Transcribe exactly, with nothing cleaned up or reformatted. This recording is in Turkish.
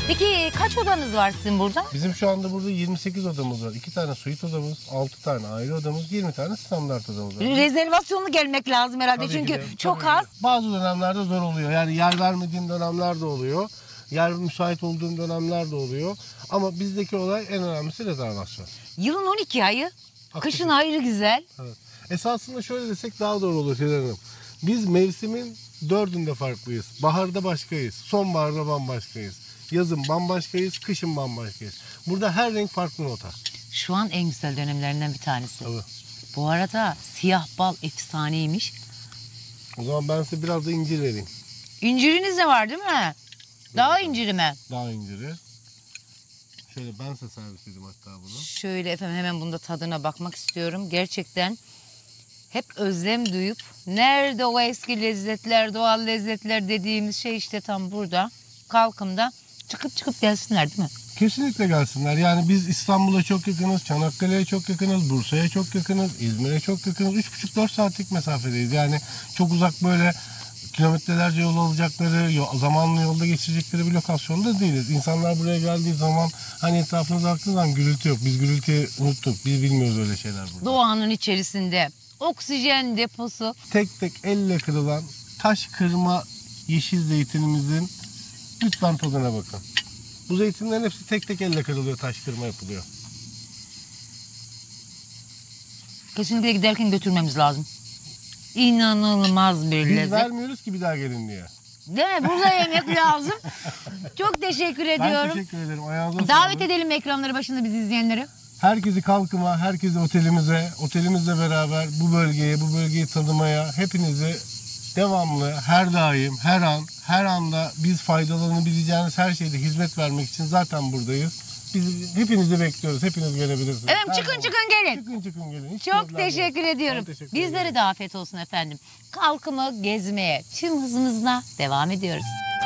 Peki kaç odanız var sizin burada? Bizim şu anda burada yirmi sekiz odamız var. iki tane suite odamız, altı tane ayrı odamız, yirmi tane standart odamız var. Rezervasyonlu gelmek lazım herhalde Tabii çünkü ki de, çok tabii az. ki de. Bazı dönemlerde zor oluyor. Yani yer vermediğim dönemler de oluyor. Yer müsait olduğum dönemler de oluyor. Ama bizdeki olay en önemlisi rezervasyon. Yılın on iki ayı, Haklısın. kışın ayrı güzel. Evet. Esasında şöyle desek daha doğru olur Hilal Hanım. Biz mevsimin dördünde farklıyız. Baharda başkayız, sonbaharda bambaşkayız. Yazın bambaşkayız, kışın bambaşkayız. Burada her renk farklı nota. Şu an en güzel dönemlerinden bir tanesi. Tabii. Bu arada siyah bal efsaneymiş. O zaman ben size biraz da incir vereyim. İnciriniz de var değil mi? Daha inciri mi? Daha inciri. Şöyle ben size servis edeyim hatta bunu. Şöyle efendim hemen bunda tadına bakmak istiyorum. Gerçekten hep özlem duyup nerede o eski lezzetler, doğal lezzetler dediğimiz şey işte tam burada. Kalkımda çıkıp çıkıp gelsinler değil mi? Kesinlikle gelsinler. Yani biz İstanbul'a çok yakınız, Çanakkale'ye çok yakınız, Bursa'ya çok yakınız, İzmir'e çok yakınız. üç buçuk dört saatlik mesafedeyiz. Yani çok uzak böyle kilometrelerce yol alacakları, yol, zamanlı yolda geçirecekleri bir lokasyonda değiliz. İnsanlar buraya geldiği zaman hani etrafınıza baktığınız zaman gürültü yok. Biz gürültüyü unuttuk. Biz bilmiyoruz öyle şeyler burada. Doğanın içerisinde oksijen deposu. Tek tek elle kırılan taş kırma yeşil zeytinimizin lütfen tadına bakın. Bu zeytinlerin hepsi tek tek elle kırılıyor, taş kırma yapılıyor. Kesinlikle giderken götürmemiz lazım. İnanılmaz bir Biz lezzet. vermiyoruz ki bir daha gelin diye. Değil mi? Burada yemek lazım. Çok teşekkür ediyorum. Ben teşekkür ederim. Ayağınıza Davet sağlık. edelim ekranları başında bizi izleyenleri. Herkesi kalkıma, herkesi otelimize, otelimizle beraber bu bölgeye, bu bölgeyi tanımaya, hepinizi devamlı, her daim, her an, her anda biz faydalanabileceğiniz her şeyde hizmet vermek için zaten buradayız. Biz hepinizi bekliyoruz. Hepiniz gelebilirsiniz. Efendim Her çıkın zaman. çıkın gelin. Çıkın çıkın gelin. Hiç Çok problem yok. teşekkür ediyorum. Ben teşekkür Bizlere ederim. de afiyet olsun efendim. Kalkımı gezmeye tüm hızımızla devam ediyoruz.